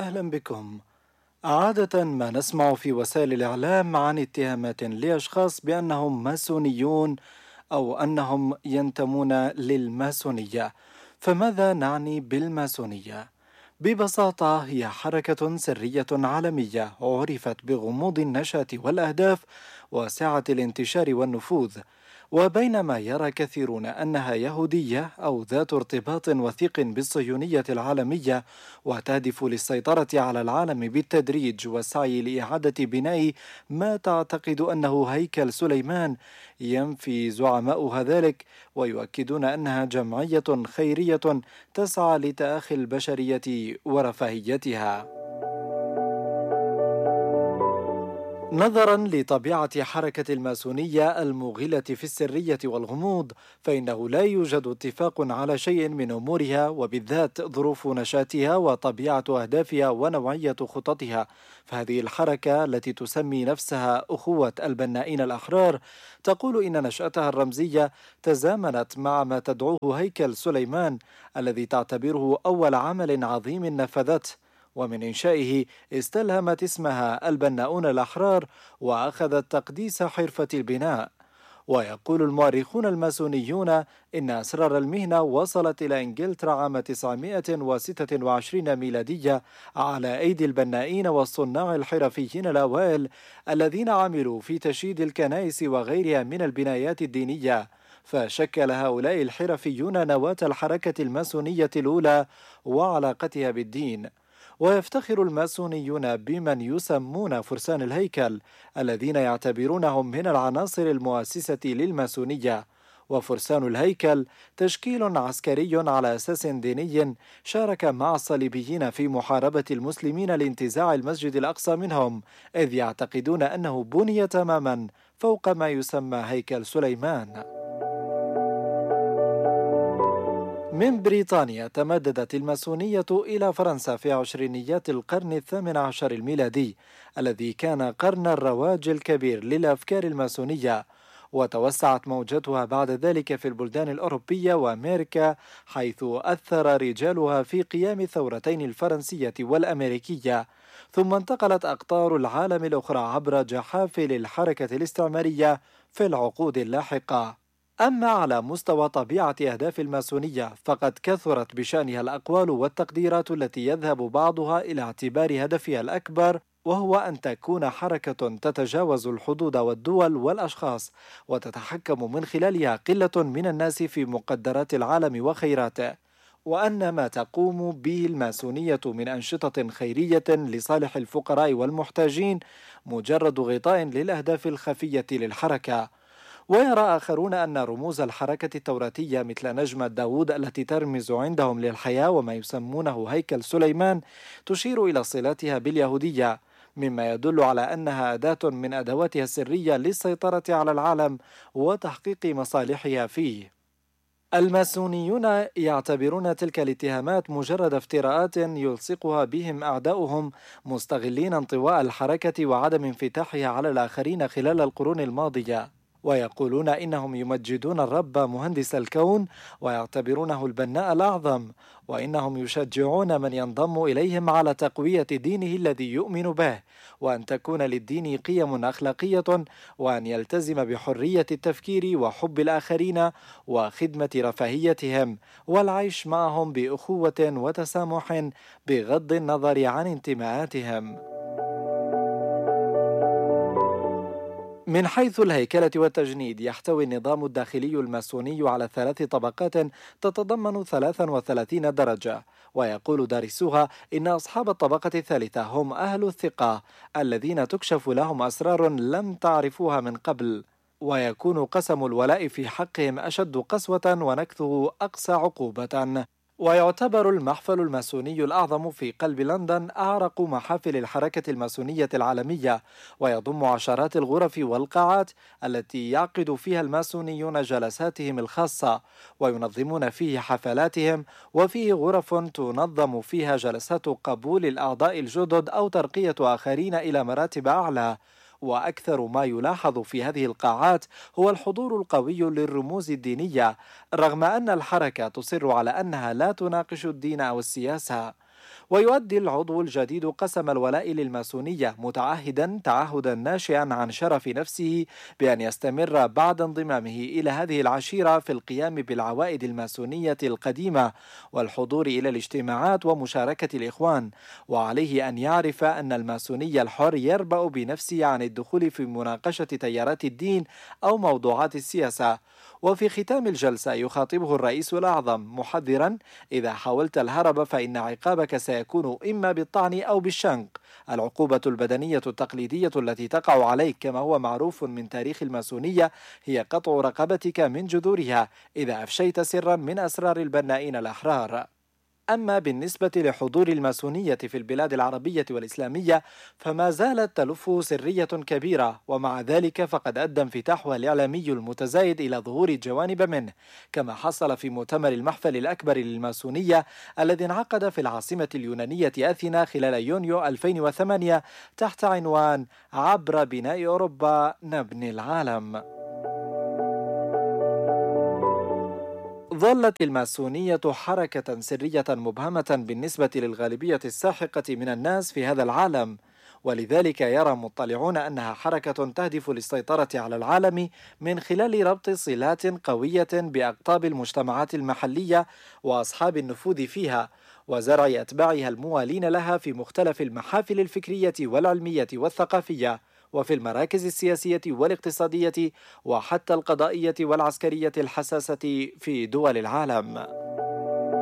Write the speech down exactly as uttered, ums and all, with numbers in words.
أهلا بكم. عادة ما نسمع في وسائل الإعلام عن اتهامات لأشخاص بأنهم ماسونيون أو أنهم ينتمون للماسونية. فماذا نعني بالماسونية؟ ببساطة هي حركة سرية عالمية عرفت بغموض النشأة والأهداف وسعة الانتشار والنفوذ. وبينما يرى كثيرون أنها يهودية أو ذات ارتباط وثيق بالصهيونية العالمية وتهدف للسيطرة على العالم بالتدريج والسعي لإعادة بناء ما تعتقد أنه هيكل سليمان، ينفي زعماؤها ذلك ويؤكدون أنها جمعية خيرية تسعى لتآخي البشرية ورفاهيتها. نظرا لطبيعة حركة الماسونية الموغلة في السرية والغموض، فإنه لا يوجد اتفاق على شيء من أمورها وبالذات ظروف نشاتها وطبيعة أهدافها ونوعية خططها. فهذه الحركة التي تسمي نفسها أخوة البنائين الأحرار تقول إن نشأتها الرمزية تزامنت مع ما تدعوه هيكل سليمان الذي تعتبره أول عمل عظيم نفذته، ومن إنشائه استلهمت اسمها البناؤون الأحرار وأخذت تقديس حرفة البناء. ويقول المؤرخون الماسونيون إن أسرار المهنة وصلت إلى إنجلترا عام تسعمائة وستة وعشرين ميلادية على أيدي البنائين والصناع الحرفيين الأوائل الذين عملوا في تشييد الكنائس وغيرها من البنايات الدينية. فشكل هؤلاء الحرفيون نواة الحركة الماسونية الأولى وعلاقتها بالدين. ويفتخر الماسونيون بمن يسمون فرسان الهيكل الذين يعتبرونهم من العناصر المؤسسة للماسونية. وفرسان الهيكل تشكيل عسكري على أساس ديني شارك مع الصليبيين في محاربة المسلمين لانتزاع المسجد الأقصى منهم، إذ يعتقدون أنه بني تماما فوق ما يسمى هيكل سليمان. من بريطانيا تمددت الماسونية إلى فرنسا في عشرينيات القرن الثامن عشر الميلادي، الذي كان قرن الرواج الكبير للأفكار الماسونية، وتوسعت موجتها بعد ذلك في البلدان الأوروبية وأمريكا، حيث أثر رجالها في قيام الثورتين الفرنسية والأمريكية، ثم انتقلت أقطار العالم الأخرى عبر جحافل الحركة الاستعمارية في العقود اللاحقة. أما على مستوى طبيعة أهداف الماسونية فقد كثرت بشأنها الأقوال والتقديرات التي يذهب بعضها إلى اعتبار هدفها الأكبر، وهو أن تكون حركة تتجاوز الحدود والدول والأشخاص، وتتحكم من خلالها قلة من الناس في مقدرات العالم وخيراته، وأن ما تقوم به الماسونية من أنشطة خيرية لصالح الفقراء والمحتاجين مجرد غطاء للأهداف الخفية للحركة. ويرى آخرون أن رموز الحركة التوراتية مثل نجمة داوود التي ترمز عندهم للحياة وما يسمونه هيكل سليمان تشير إلى صلاتها باليهودية، مما يدل على أنها أداة من أدواتها السرية للسيطرة على العالم وتحقيق مصالحها فيه. الماسونيون يعتبرون تلك الاتهامات مجرد افتراءات يلصقها بهم أعداؤهم، مستغلين انطواء الحركة وعدم انفتاحها على الآخرين خلال القرون الماضية، ويقولون إنهم يمجدون الرب مهندس الكون ويعتبرونه البناء الأعظم، وإنهم يشجعون من ينضم إليهم على تقوية دينه الذي يؤمن به، وأن تكون للدين قيم أخلاقية، وأن يلتزم بحرية التفكير وحب الآخرين وخدمة رفاهيتهم والعيش معهم بأخوة وتسامح بغض النظر عن انتماءاتهم. من حيث الهيكلة والتجنيد، يحتوي النظام الداخلي الماسوني على ثلاث طبقات تتضمن ثلاث وثلاثين درجة، ويقول دارسوها إن أصحاب الطبقة الثالثة هم أهل الثقة الذين تكشف لهم أسرار لم تعرفوها من قبل، ويكون قسم الولاء في حقهم أشد قسوة ونكثه أقسى عقوبة. ويعتبر المحفل الماسوني الأعظم في قلب لندن أعرق محافل الحركة الماسونية العالمية، ويضم عشرات الغرف والقاعات التي يعقد فيها الماسونيون جلساتهم الخاصة وينظمون فيه حفلاتهم، وفيه غرف تنظم فيها جلسات قبول الأعضاء الجدد أو ترقية آخرين إلى مراتب أعلى. وأكثر ما يلاحظ في هذه القاعات هو الحضور القوي للرموز الدينية، رغم أن الحركة تصر على أنها لا تناقش الدين أو السياسة. ويؤدي العضو الجديد قسم الولاء للماسونية متعهدا تعهدا ناشئا عن شرف نفسه بأن يستمر بعد انضمامه إلى هذه العشيرة في القيام بالعوائد الماسونية القديمة والحضور إلى الاجتماعات ومشاركة الإخوان، وعليه أن يعرف أن الماسوني الحر يربأ بنفسه عن الدخول في مناقشة تيارات الدين أو موضوعات السياسة. وفي ختام الجلسة يخاطبه الرئيس الأعظم محذرا: إذا حاولت الهرب فإن عقابك سيكون إما بالطعن أو بالشنق. العقوبة البدنية التقليدية التي تقع عليك كما هو معروف من تاريخ الماسونية هي قطع رقبتك من جذورها إذا أفشيت سرا من أسرار البنائين الأحرار. أما بالنسبة لحضور الماسونية في البلاد العربية والإسلامية فما زالت تلفه سرية كبيرة، ومع ذلك فقد أدى انفتاحها الإعلامي المتزايد إلى ظهور جوانب منه، كما حصل في مؤتمر المحفل الأكبر للماسونية الذي انعقد في العاصمة اليونانية أثينا خلال يونيو ألفين وثمانية تحت عنوان عبر بناء أوروبا نبني العالم. ظلت الماسونية حركة سرية مبهمة بالنسبة للغالبية الساحقة من الناس في هذا العالم، ولذلك يرى مطلعون أنها حركة تهدف للسيطرة على العالم من خلال ربط صلات قوية بأقطاب المجتمعات المحلية وأصحاب النفوذ فيها، وزرع أتباعها الموالين لها في مختلف المحافل الفكرية والعلمية والثقافية، وفي المراكز السياسية والاقتصادية وحتى القضائية والعسكرية الحساسة في دول العالم.